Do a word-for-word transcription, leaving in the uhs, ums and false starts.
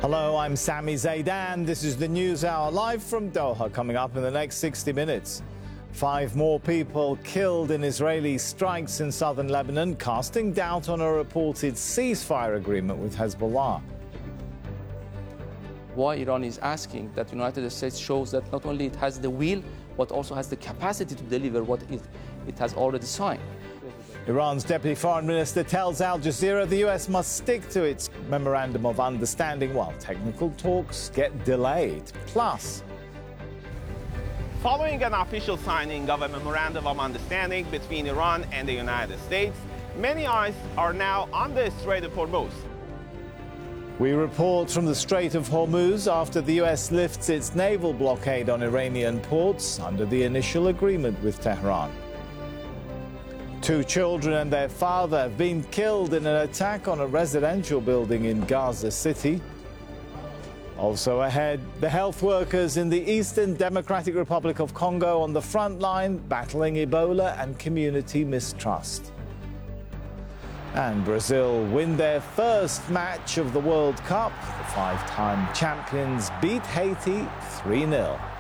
Hello, I'm Sami Zaidan. This is the News Hour live from Doha, coming up in the next sixty minutes. Five more people killed in Israeli strikes in southern Lebanon, casting doubt on a reported ceasefire agreement with Hezbollah. Why Iran is asking that the United States shows that not only it has the will, but also has the capacity to deliver what it, it has already signed. Iran's Deputy Foreign Minister tells Al Jazeera the U S must stick to its memorandum of understanding while technical talks get delayed. Plus, following an official signing of a memorandum of understanding between Iran and the United States, many eyes are now on the Strait of Hormuz. We report from the Strait of Hormuz after the U S lifts its naval blockade on Iranian ports under the initial agreement with Tehran. Two children and their father have been killed in an attack on a residential building in Gaza City. Also ahead, the health workers in the Eastern Democratic Republic of Congo on the front line battling Ebola and community mistrust. And Brazil win their first match of the World Cup. The five-time champions beat Haiti three nil.